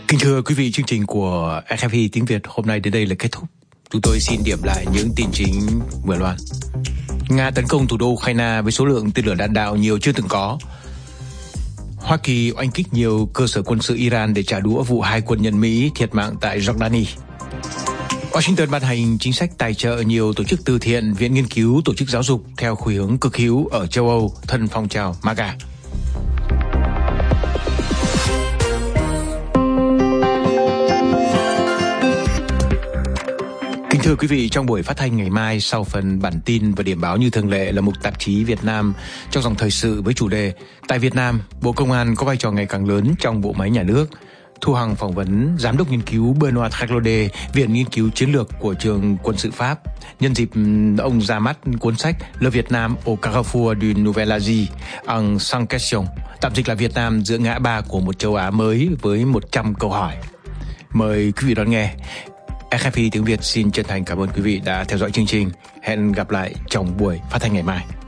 Kính thưa quý vị, chương trình của RFI tiếng Việt hôm nay đến đây là kết thúc. Chúng tôi xin điểm lại những tin chính vừa loan. Nga tấn công thủ đô Ukraine với số lượng tên lửa đạn đạo nhiều chưa từng có. Hoa Kỳ oanh kích nhiều cơ sở quân sự Iran để trả đũa vụ 2 quân nhân Mỹ thiệt mạng tại Jordani. Washington ban hành chính sách tài trợ nhiều tổ chức từ thiện, viện nghiên cứu, tổ chức giáo dục theo khuynh hướng cực hữu ở châu Âu thân phong trào MAGA. Kính thưa quý vị, trong buổi phát thanh ngày mai, sau phần bản tin và điểm báo như thường lệ là mục tạp chí Việt Nam trong dòng thời sự với chủ đề Tại Việt Nam, Bộ Công an có vai trò ngày càng lớn trong bộ máy nhà nước. Thu Hằng phỏng vấn Giám đốc nghiên cứu Benoît Traclaudet, Viện Nghiên cứu Chiến lược của Trường Quân sự Pháp. Nhân dịp ông ra mắt cuốn sách Le Vietnam au Carrefour d'une Nouvelle Asie en 100 questions, tạm dịch là Việt Nam giữa ngã ba của một châu Á mới với 100 câu hỏi. Mời quý vị đón nghe. RFI tiếng Việt xin chân thành cảm ơn quý vị đã theo dõi chương trình. Hẹn gặp lại trong buổi phát thanh ngày mai.